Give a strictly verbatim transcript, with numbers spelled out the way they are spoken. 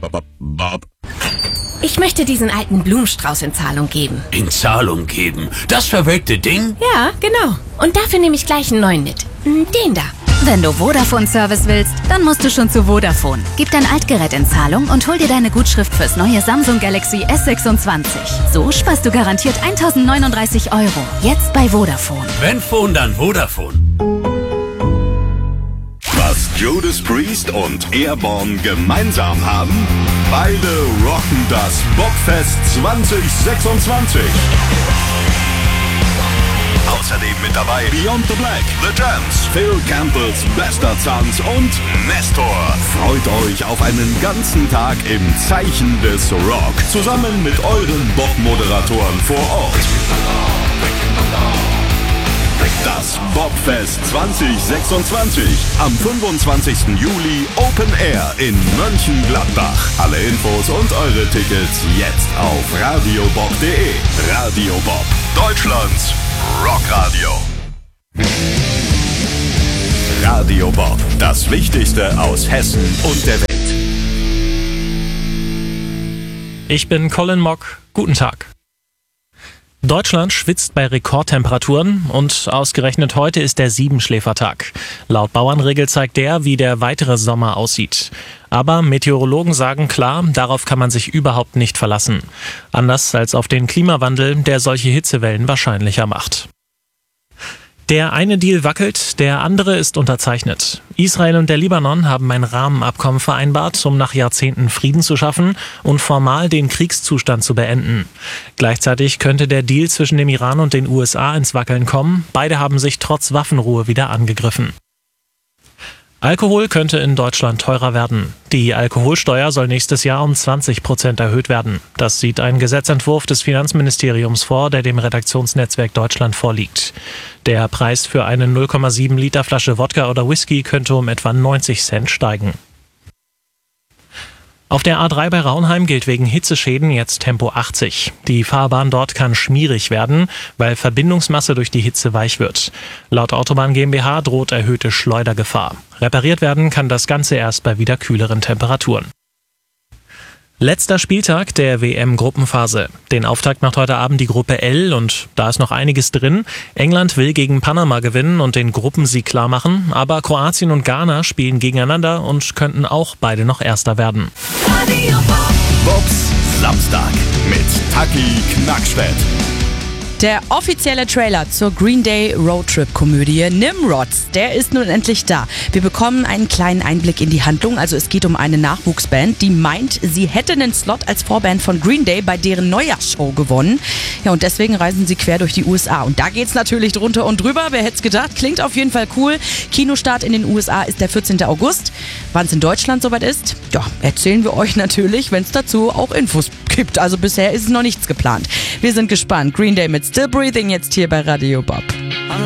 Bob. Ich möchte diesen alten Blumenstrauß in Zahlung geben. In Zahlung geben? Das verwelkte Ding? Ja, genau. Und dafür nehme ich gleich einen neuen mit. Den da. Wenn du Vodafone-Service willst, dann musst du schon zu Vodafone. Gib dein Altgerät in Zahlung und hol dir deine Gutschrift fürs neue Samsung Galaxy S sechsundzwanzig. So sparst du garantiert eintausendneununddreißig Euro. Jetzt bei Vodafone. Wenn Phone, dann Vodafone. Was Judas Priest und Airborne gemeinsam haben? Beide rocken das Bobfest zwanzig sechsundzwanzig. Außerdem mit dabei Beyond the Black, The Jams, Phil Campbells bester Zanz und Nestor. Freut euch auf einen ganzen Tag im Zeichen des Rock. Zusammen mit euren Bob-Moderatoren vor Ort. Das Bobfest zwanzig sechsundzwanzig. Am fünfundzwanzigsten Juli Open Air in Mönchengladbach. Alle Infos und eure Tickets jetzt auf radiobob punkt de. Radio Bob, Deutschlands Rockradio. Radio Bob, das Wichtigste aus Hessen und der Welt. Ich bin Colin Mock. Guten Tag. Deutschland schwitzt bei Rekordtemperaturen und ausgerechnet heute ist der Siebenschläfertag. Laut Bauernregel zeigt der, wie der weitere Sommer aussieht. Aber Meteorologen sagen klar, darauf kann man sich überhaupt nicht verlassen. Anders als auf den Klimawandel, der solche Hitzewellen wahrscheinlicher macht. Der eine Deal wackelt, der andere ist unterzeichnet. Israel und der Libanon haben ein Rahmenabkommen vereinbart, um nach Jahrzehnten Frieden zu schaffen und formal den Kriegszustand zu beenden. Gleichzeitig könnte der Deal zwischen dem Iran und den U S A ins Wackeln kommen. Beide haben sich trotz Waffenruhe wieder angegriffen. Alkohol könnte in Deutschland teurer werden. Die Alkoholsteuer soll nächstes Jahr um zwanzig Prozent erhöht werden. Das sieht ein Gesetzentwurf des Finanzministeriums vor, der dem Redaktionsnetzwerk Deutschland vorliegt. Der Preis für eine null Komma sieben Liter Flasche Wodka oder Whisky könnte um etwa neunzig Cent steigen. Auf der A drei bei Raunheim gilt wegen Hitzeschäden jetzt Tempo achtzig. Die Fahrbahn dort kann schmierig werden, weil Verbindungsmasse durch die Hitze weich wird. Laut Autobahn GmbH droht erhöhte Schleudergefahr. Repariert werden kann das Ganze erst bei wieder kühleren Temperaturen. Letzter Spieltag der W M-Gruppenphase. Den Auftakt macht heute Abend die Gruppe L und da ist noch einiges drin. England will gegen Panama gewinnen und den Gruppensieg klar machen, aber Kroatien und Ghana spielen gegeneinander und könnten auch beide noch Erster werden. Bobs Samstag mit Taki Knackstedt. Der offizielle Trailer zur Green Day Roadtrip-Komödie Nimrods, der ist nun endlich da. Wir bekommen einen kleinen Einblick in die Handlung. Also es geht um eine Nachwuchsband, die meint, sie hätte einen Slot als Vorband von Green Day bei deren Neujahrsshow gewonnen. Ja, und deswegen reisen sie quer durch die U S A. Und da geht's natürlich drunter und drüber. Wer hätte es gedacht? Klingt auf jeden Fall cool. Kinostart in den U S A ist der vierzehnten August. Wann es in Deutschland soweit ist, ja, erzählen wir euch natürlich, wenn es dazu auch Infos gibt. Also bisher ist es noch nichts geplant. Wir sind gespannt. Green Day mit Still Breathing jetzt hier bei Radio Bob.